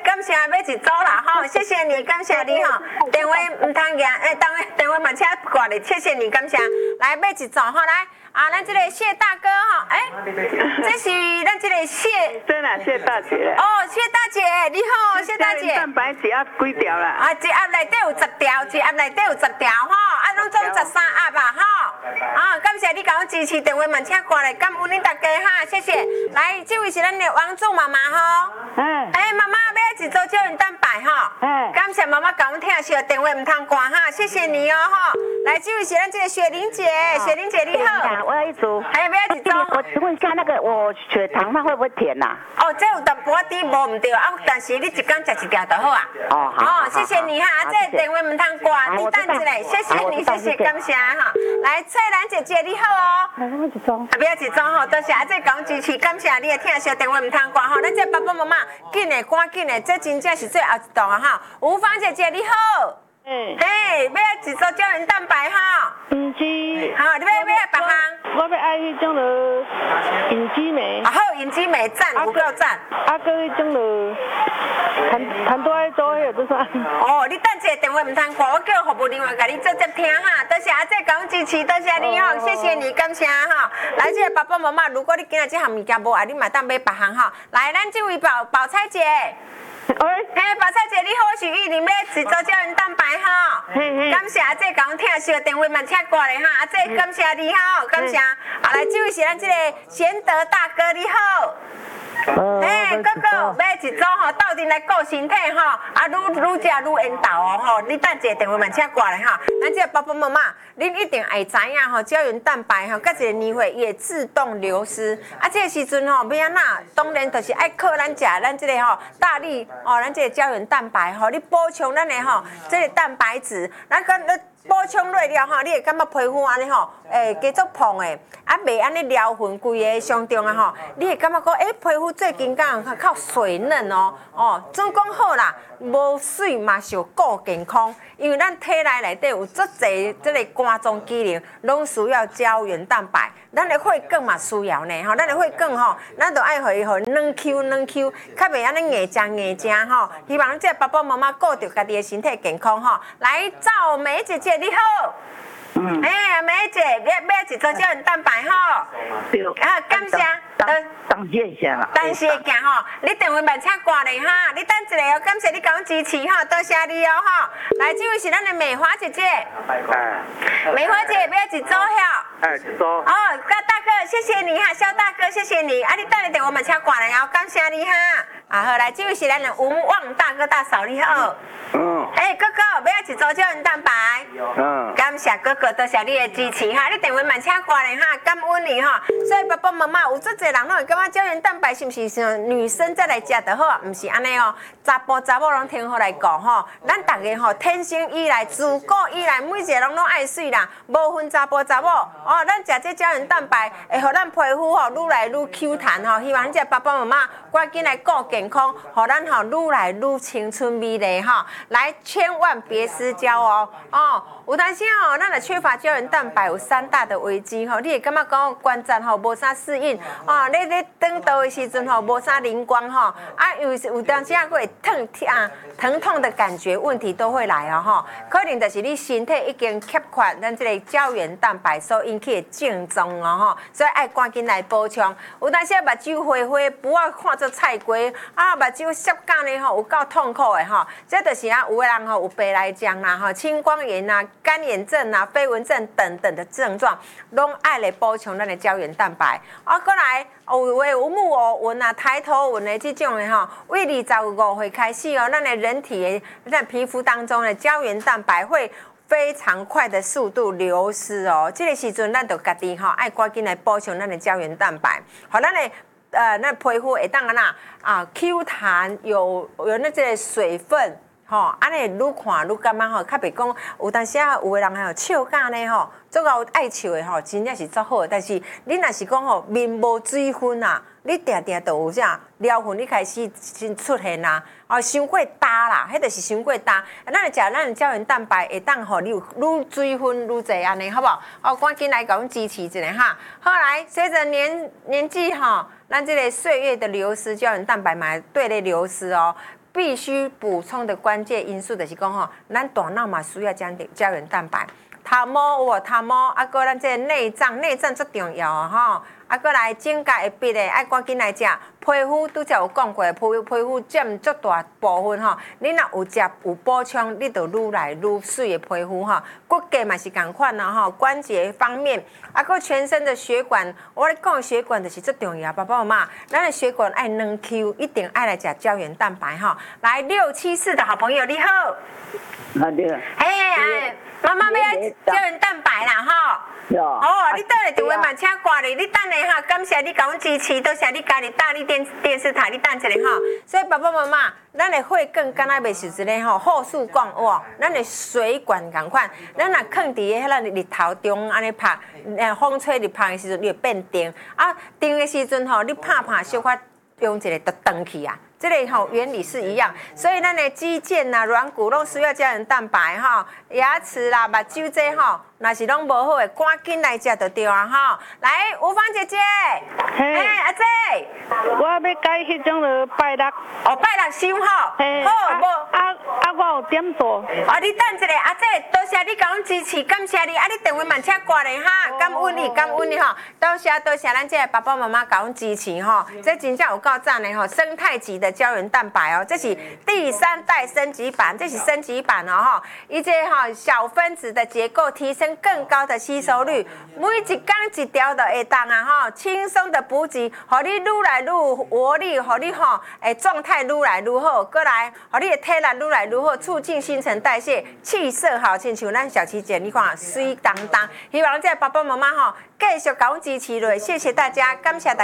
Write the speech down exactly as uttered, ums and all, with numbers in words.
感谢要一组啦吼，谢谢你，感谢你吼，电话唔通赢，诶，电话电话嘛请挂咧，谢谢你，感谢。来买一组吼，来啊，咱这个谢大哥吼，哎、欸，这是咱这个谢， 真啦，谢大姐。 哦，谢大姐，你好，谢大姐。 蛋白一盒几条啦？ 啊，一盒内底有十条，一盒内底有十条吼，啊，拢总十三盒啊吼。啊，感谢你甲我支持，电话嘛请挂咧，感恩你大家哈，谢谢。来，这位是咱的王祝妈妈吼。 嗯。 哎，妈妈要一组胶原蛋白哈。嗯。感谢妈妈甲我听小电话唔通挂哈，谢谢你哦哈。来，这位是咱这个雪玲姐，雪玲姐你好。 我要一组。 还有要一组？ 我请问一下，那个我血糖那会不会甜呐？ 哦，这有淡薄仔无唔对啊，但是你一天食一条就好啊。哦好。哦，谢谢你哈，啊，这电话唔通挂，你等一下，谢谢你，谢谢，感谢哈。来，翠兰姐姐你好哦。 来，我一组。 啊，不要一组吼，多谢啊，这讲支持，感谢你的听小电话唔通挂吼，咱这爸爸妈妈紧的赶紧的，这真正是最后一档啊哈。吴芳姐姐你好。嗯。嘿，要一组胶原蛋白哈。 唔是。 好，你要要别项？ 我要爱迄种了，隐肌酶。 啊好，隐肌酶赞，有够赞。 啊，搁迄种了，谈谈多爱做迄个都算。 哦，你等一下电话唔通挂，我叫服务人员甲你接接听哈。多谢啊，这讲支持，多谢你吼，谢谢你，感谢哈。来，这个爸爸妈妈，如果你今日这项物件无爱，你嘛当买别项哈。来，咱这位宝宝钗姐。喂，嘿，宝钗姐，你好，我是玉林，要一组胶原蛋白哈。感谢啊，这讲听小电话嘛请挂咧哈，啊，这感谢你哈，感谢。啊，来，这位是咱这个贤德大哥，你好。哎，哥哥，要一组吼，斗阵来顾身体吼，啊，愈愈食愈缘投哦吼。你等一下电话嘛请挂咧哈，咱这爸爸妈妈，恁一定会知影吼，胶原蛋白吼，甲一个年会也自动流失。啊，这个时阵吼，要安那？当然就是爱靠咱食咱这个吼大力哦，咱这个胶原蛋白吼，你补充咱的吼这个蛋白质，咱个你补充落了吼，你会感觉皮肤安尼吼，诶，加足胖的，啊，袂安尼撩痕规个上重啊吼，你会感觉讲，诶，皮肤最近敢较水嫩哦，哦，总讲好啦，无水嘛是有顾健康，因为咱体内内底有足侪这个肝脏机能，拢需要胶原蛋白，咱的血管嘛需要呢，吼，咱的血管吼，咱就爱互伊吼软 Q 软 Q， 较袂安尼硬正硬正吼，希望这爸爸妈妈顾着家己的身体健康吼，来赵梅姐姐。你好，嗯，哎，梅姐，要要一组胶原蛋白吼，对，啊，感谢， 呃，当谢一下啦， 当谢一下吼，你电话慢请挂咧哈，你等一下哦，感谢你给我支持哈，多谢你哦哈，来，这位是咱的美华姐姐，美华姐，要一组吼， 哎，一组，哦， 大哥，谢谢你哈，肖大哥，谢谢你，啊，你等下电话慢请挂咧哦，感谢你哈，啊，好，来，这位是咱的吴旺大哥大嫂，你好。嗯，哎，哥哥，要一组胶原蛋白。嗯，感谢哥哥，多谢你的支持哈。你电话慢请挂咧哈，感恩你哈。所以爸爸妈妈有足侪人拢会感觉胶原蛋白是不是像女生再来食就好啊？唔是安尼哦，查甫查某拢听好来讲吼。咱大家吼天生以来，自古以来，每一个人拢爱水啦，无分查甫查某哦。咱食这胶原蛋白，会互咱皮肤吼愈来愈 Q 弹吼。希望这爸爸妈妈赶紧来顾健康，互咱吼愈来愈青春美丽哈。来，千万别失焦哦！哦，有当时吼，咱若缺乏胶原蛋白，有三大的危机吼。你会感觉讲关节吼无啥适应，哦，你咧转道的时阵吼无啥灵光吼，啊有有当时啊会疼啊疼痛的感觉，问题都会来哦吼。可能就是你身体已经缺乏咱这个胶原蛋白所引起的症状哦吼，所以爱赶紧来补充。有当时目睭花花，不要看做菜瓜，啊目睭涩干的吼有够痛苦的吼，这就是啊。有的人吼有白内障啦、吼青光眼啦、干眼症啦、飞蚊症等等的症状，拢爱来补充咱的胶原蛋白。啊，过来有诶有木偶纹啊、抬头纹的这种的吼，为二十五岁开始哦，咱的人体的咱皮肤当中的胶原蛋白会非常快的速度流失哦。这个时阵咱就家己吼爱赶紧来补充咱的胶原蛋白，好咱的。呃，那皮肤会当啊那啊 Q 弹有有那个水分。吼，安尼愈看愈感觉吼，较袂讲有当时啊，有的人吼笑甲呢吼，足够爱笑的吼，真正是足好。但是你若是讲吼面无水分啊，你定定都有啥撩痕，你开始先出现啦，哦，伤过焦啦，迄就是伤过焦。咱食咱的胶原蛋白会当吼，你有愈水分愈侪安尼，好不好？哦，赶紧来甲阮支持一下哈。后来随着年年纪吼，咱这个岁月的流失，胶原蛋白嘛对咧流失哦。 必须补充的关键因素就是讲吼，咱大脑嘛需要胶胶原蛋白。头毛有无？头毛啊，搁咱这内脏，内脏最重要啊吼。啊，搁来整甲会闭的，爱赶紧来食。皮肤拄则有讲过，皮肤皮肤占足大部分吼。你若有食有补充，你就愈来愈水的皮肤吼。骨骼嘛是共款啦吼，关节方面，啊，搁全身的血管，我咧讲血管就是最重要。爸爸妈妈，咱的血管爱软 Q， 一定爱来食胶原蛋白吼。来六七四的好朋友你好， 好的。 哎哎，妈妈要胶原蛋白啦吼。哦，你倒来电话慢车挂哩，你等下哈，感谢你甲阮支持，多谢你家己搭你电电视台，你等一下哈。所以爸爸妈妈，咱的血管敢若袂是一个吼后束管哇，咱的水管共款，咱若放伫迄个日头中安尼拍，呃风吹日拍的时阵，你会变电啊，电的时阵吼，你拍拍小可用一个就断去啊。这个吼原理是一样，所以咱的肌腱呐、软骨拢需要胶原蛋白哈，牙齿啦、目睭这吼，若是拢无好的，赶紧来食就对啊哈。来，吴芳姐姐， 嘿， 哎阿姐， 我要改迄种落拜六， 哦拜六收好， 嘿， 好啊无？ 啊啊，我有点做。 哦，你等一下，阿姐，多谢你甲阮支持，感谢你，啊，你电话慢车挂咧哈，感恩你，感恩你吼，多谢多谢咱这个爸爸妈妈甲阮支持吼，这真正有够赞的吼，生态级的胶原蛋白哦，这是第三代升级版，这是升级版哦吼，伊这吼小分子的结构提升更高的吸收率，每一天一条就会当啊吼，轻松的补给，互你愈来愈活力，互你吼诶状态愈来愈好，过来，互你的体力愈来愈好，促进新陈代谢，气色好，亲像咱小琪姐，你看水当当，希望这爸爸妈妈吼继续甲阮支持落，谢谢大家，感谢大家。